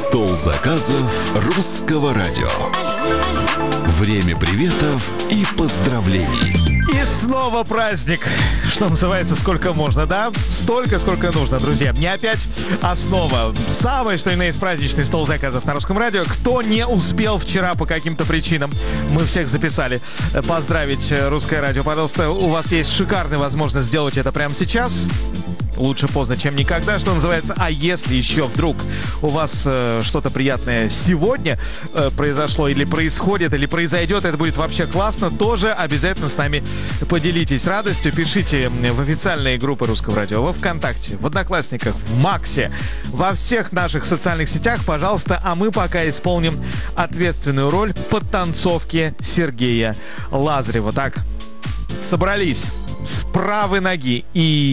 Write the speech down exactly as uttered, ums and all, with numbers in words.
Стол заказов русского радио. Время приветов и поздравлений. И снова праздник. Что называется, сколько можно, да? Столько, сколько нужно, друзья. Не опять, а снова. Самое, что и на есть праздничный стол заказов на русском радио. Кто не успел вчера по каким-то причинам, мы всех записали, поздравить русское радио. Пожалуйста, у вас есть шикарная возможность сделать это прямо сейчас. Лучше поздно, чем никогда, что называется. А если еще вдруг у вас э, что-то приятное сегодня э, произошло или происходит, или произойдет, это будет вообще классно, тоже обязательно с нами поделитесь радостью. Пишите в официальные группы Русского радио, во ВКонтакте, в Одноклассниках, в Максе, во всех наших социальных сетях, пожалуйста. А мы пока исполним ответственную роль подтанцовки Сергея Лазарева. Так, собрались с правой ноги и...